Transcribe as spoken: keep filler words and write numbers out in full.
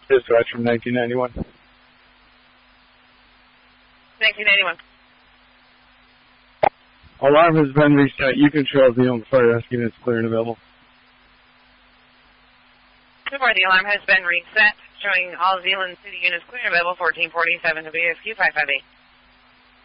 Dispatch from nineteen ninety-one. nineteen ninety-one. Alarm has been reset. You control Zealand Fire Rescue units clear and available. two four, the alarm has been reset, showing all Zealand City units clear and available, fourteen forty-seven W S Q five five eight.